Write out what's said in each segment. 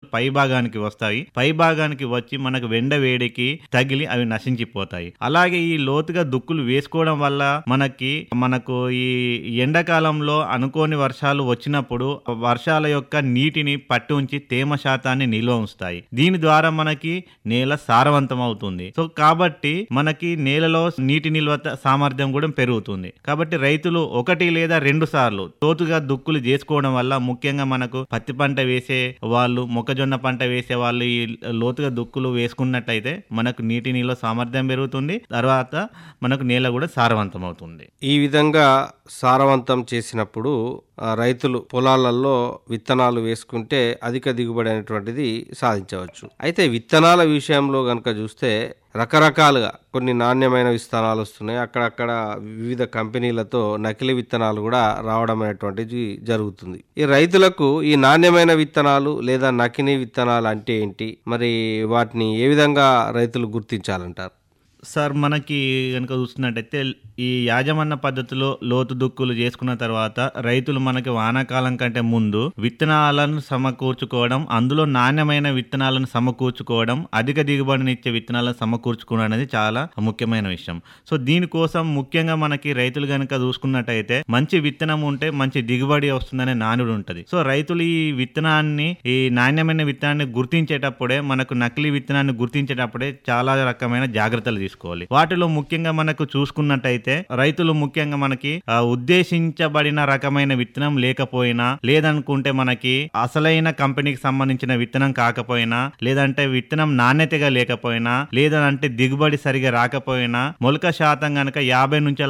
పై భాగానికి వస్తాయి. పై భాగానికి వచ్చి మనకు ఎండ వేడికి తగిలి అవి నశించిపోతాయి. అలాగే ఈ లోతుగా దుక్కులు వేసుకోవడం వల్ల మనకు ఈ ఎండాకాలంలో అనుకోని వర్షాలు వచ్చినప్పుడు వర్షాల యొక్క నీటిని పట్టి ఉంచి తేమ శాతాన్ని నిల్వ ఉంచుతాయి. దీని ద్వారా మనకి నేల సారవంతం అవుతుంది. సో కాబట్టి మనకి నేలలో నీటి నిల్వ సామర్థ్యం కూడా పెరుగుతుంది. కాబట్టి రైతులు 1 లేదా 2 సార్లు లోతుగా దుక్కులు చేసుకోవడం వల్ల, ముఖ్యంగా మనకు పత్తి పంట వేసే వాళ్ళు, మొక్కజొన్న పంట వేసే వాళ్ళు ఈ లోతుగా దుక్కులు వేసుకున్నట్టయితే మనకు నీటి నిల్వ సామర్థ్యం పెరుగుతుంది. తర్వాత మనకు నేల కూడా సారవంతం అవుతుంది. ఈ విధంగా సారవంతం చేసినప్పుడు రైతులు పొలాలలో విత్తనాలు వేసుకుంటే అధిక దిగుబడి అనేటువంటిది సాధించవచ్చు. అయితే విత్తనాల విషయంలో కనుక చూస్తే రకరకాలుగా కొన్ని నాణ్యమైన విత్తనాలు వస్తున్నాయి. అక్కడక్కడ వివిధ కంపెనీలతో నకిలీ విత్తనాలు కూడా రావడం అనేటువంటిది జరుగుతుంది. ఈ రైతులకు ఈ నాణ్యమైన విత్తనాలు లేదా నకిలీ విత్తనాలు అంటే ఏంటి, మరి వాటిని ఏ విధంగా రైతులు గుర్తించాలంటారు? సార్, మనకి కనుక చూస్తున్నట్టయితే ఈ యాజమాన్య పద్ధతిలో లోతు దుక్కులు చేసుకున్న తర్వాత రైతులు మనకి వానాకాలం కంటే ముందు విత్తనాలను సమకూర్చుకోవడం, అందులో నాణ్యమైన విత్తనాలను సమకూర్చుకోవడం, అధిక దిగుబడినిచ్చే విత్తనాలను సమకూర్చుకోవడం అనేది చాలా ముఖ్యమైన విషయం. సో దీనికోసం ముఖ్యంగా మనకి రైతులు కనుక చూసుకున్నట్టయితే మంచి విత్తనం ఉంటే మంచి దిగుబడి వస్తుందనే నానుడు ఉంటుంది. సో రైతులు ఈ నాణ్యమైన విత్తనాన్ని గుర్తించేటప్పుడే, మనకు నకిలీ విత్తనాన్ని గుర్తించేటప్పుడే చాలా రకమైన జాగ్రత్తలు తీసుకోవాలి. వాటిలో ముఖ్యంగా మనకు చూసుకున్నట్టయితే రైతులు ముఖ్యంగా మనకి ఉద్దేశించబడిన రకమైన విత్తనం లేకపోయినా, లేదనుకుంటే మనకి అసలైన కంపెనీకి సంబంధించిన విత్తనం కాకపోయినా, లేదంటే విత్తనం నాణ్యతగా లేకపోయినా, లేదంటే దిగుబడి సరిగా రాకపోయినా, మొలక శాతం కనుక 50 నుంచి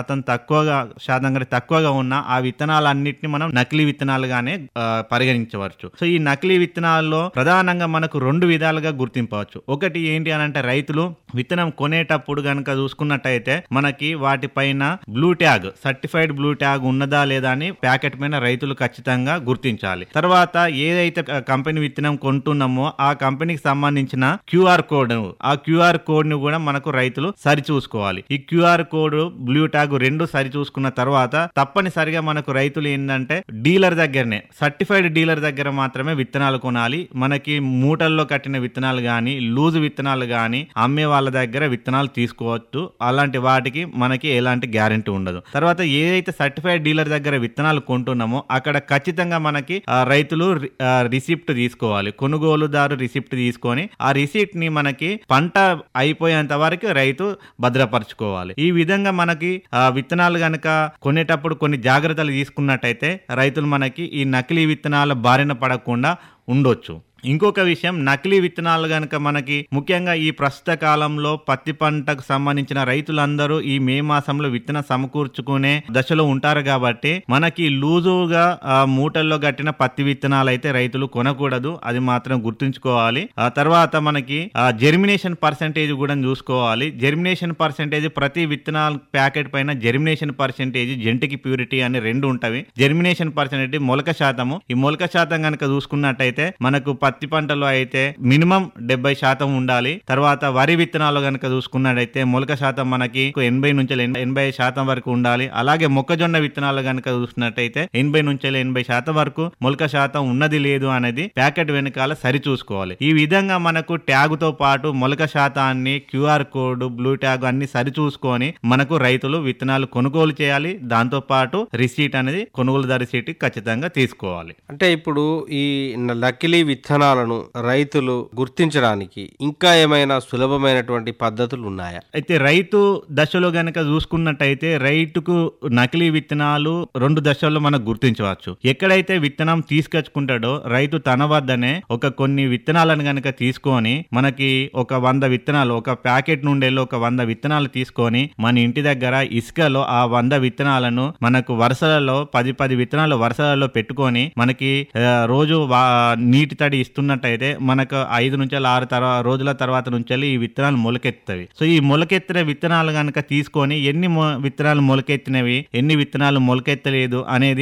60% తక్కువగా ఉన్న ఆ విత్తనాలన్నింటినీ మనం నకిలీ విత్తనాలుగానే పరిగణించవచ్చు. సో ఈ నకిలీ విత్తనాల్లో ప్రధానంగా మనకు 2 విధాలుగా గుర్తింపవచ్చు. ఒకటి ఏంటి అని అంటే, రైతులు విత్తనం కొనేటప్పుడు కనుక చూసుకున్నట్టయితే మనకి వాటిపైన blue tag, certified blue tag ఉన్నదా లేదా అని ప్యాకెట్ పైన రైతులు ఖచ్చితంగా గుర్తించాలి. తర్వాత ఏదైతే కంపెనీ విత్తనం కొంటున్నామో ఆ కంపెనీకి సంబంధించిన క్యూఆర్ కోడ్, ఆ క్యూఆర్ కోడ్ ను కూడా మనకు రైతులు సరి చూసుకోవాలి. ఈ క్యూఆర్ కోడ్, బ్లూ ట్యాగ్ 2 సరి చూసుకున్న తర్వాత తప్పనిసరిగా మనకు రైతులు ఏంటంటే డీలర్ దగ్గరనే, సర్టిఫైడ్ డీలర్ దగ్గర మాత్రమే విత్తనాలు కొనాలి. మనకి మూటల్లో కట్టిన విత్తనాలు గాని, లూజు విత్తనాలు గాని అమ్మే వాళ్ళ దగ్గర విత్తనాలు తీసుకోవచ్చు. అలాంటి వాటికి మనకి ఎలాంటి గ్యారెంటీ ఉండదు. తర్వాత ఏదైతే సర్టిఫైడ్ డీలర్ దగ్గర విత్తనాలు కొంటున్నామో అక్కడ ఖచ్చితంగా మనకి రైతులు రిసిప్ట్ తీసుకోవాలి. కొనుగోలుదారు రిసిప్ట్ తీసుకొని ఆ రిసిప్ట్ ని మనకి పంట అయిపోయేంత వరకు రైతు భద్రపరచుకోవాలి. ఈ విధంగా మనకి విత్తనాలు గనక కొనేటప్పుడు కొన్ని జాగ్రత్తలు తీసుకున్నట్టయితే రైతులు మనకి ఈ నకిలీ విత్తనాల బారిన పడకుండా ఉండొచ్చు. ఇంకొక విషయం, నకిలీ విత్తనాలు గనక మనకి ముఖ్యంగా ఈ ప్రస్తుత కాలంలో పత్తి పంటకు సంబంధించిన రైతులందరూ ఈ మే మాసంలో విత్తనం సమకూర్చుకునే దశలో ఉంటారు కాబట్టి మనకి లూజుగా మూటల్లో కట్టిన పత్తి విత్తనాలు అయితే రైతులు కొనకూడదు. అది మాత్రం గుర్తుంచుకోవాలి. ఆ తర్వాత మనకి జెర్మినేషన్ పర్సెంటేజ్ కూడా చూసుకోవాలి. జెర్మినేషన్ పర్సెంటేజ్ ప్రతి విత్తనాల ప్యాకెట్ పైన జెర్మినేషన్ పర్సెంటేజ్, జెంటిక్ ప్యూరిటీ అని 2 ఉంటవి. జెర్మినేషన్ పర్సెంటేజ్, మొలక శాతము. ఈ మొలక శాతం కనుక చూసుకున్నట్టయితే మనకు పత్తి పంటలో అయితే మినిమం 70% ఉండాలి. తర్వాత వరి విత్తనాలు కనుక చూసుకున్నట్టయితే మొలక శాతం మనకి 80 నుంచి 80% వరకు ఉండాలి. అలాగే మొక్కజొన్న విత్తనాలు కనుక చూసుకున్నట్టయితే 80 నుంచి 80% వరకు మొలక శాతం ఉన్నది లేదు అనేది ప్యాకెట్ వెనకాల సరి చూసుకోవాలి. ఈ విధంగా మనకు ట్యాగ్ తో పాటు మొలక శాతాన్ని, క్యూఆర్ కోడ్, బ్లూ ట్యాగ్ అన్ని సరి చూసుకొని మనకు రైతులు విత్తనాలు కొనుగోలు చేయాలి. దాంతో పాటు రిసీట్ అనేది, కొనుగోలుదారు రిసీట్ ఖచ్చితంగా తీసుకోవాలి. అంటే ఇప్పుడు ఈ నకిలీ విత్తనాలను రైతులు గుర్తించడానికి ఇంకా ఏమైనా సులభమైనటువంటి పద్ధతులు ఉన్నాయా? అయితే రైతు దశలో గనక చూసుకున్నట్టయితే రైతుకు నకిలీ విత్తనాలు 2 దశల్లో మనకు గుర్తించవచ్చు. ఎక్కడైతే విత్తనం తీసుకొచ్చుకుంటాడో రైతు తన వద్దనే కొన్ని విత్తనాలను గనక తీసుకొని, మనకి 100 విత్తనాలు, ఒక ప్యాకెట్ నుండి ఒక 100 విత్తనాలు తీసుకొని మన ఇంటి దగ్గర ఇసుకలో ఆ 100 విత్తనాలను మనకు వరుసలలో 10 విత్తనాలు వరుసలలో పెట్టుకొని మనకి రోజు నీటి తడి ఇస్తున్నట్టయితే మనకు 5 నుంచి 6 రోజుల తర్వాత నుంచి ఈ విత్తనాలు మొలకెత్తాయి. సో ఈ మొలకెత్తిన విత్తనాలు కనుక తీసుకొని ఎన్ని విత్తనాలు మొలకెత్తినవి, ఎన్ని విత్తనాలు మొలకెత్తలేదు అనేది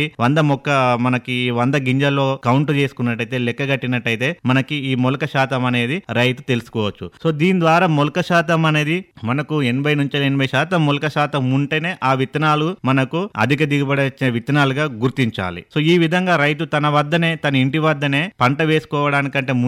100 గింజల్లో కౌంట్ చేసుకున్నట్టయితే, లెక్క కట్టినట్టయితే మనకి ఈ మొలక శాతం అనేది రైతు తెలుసుకోవచ్చు. సో దీని ద్వారా మొలక శాతం అనేది మనకు 80 నుంచి 80% మొలక శాతం ఉంటేనే ఆ విత్తనాలు మనకు అధిక దిగుబడి వచ్చే విత్తనాలుగా గుర్తించాలి. సో ఈ విధంగా రైతు తన ఇంటి వద్దనే పంట వేసుకోవడానికంటే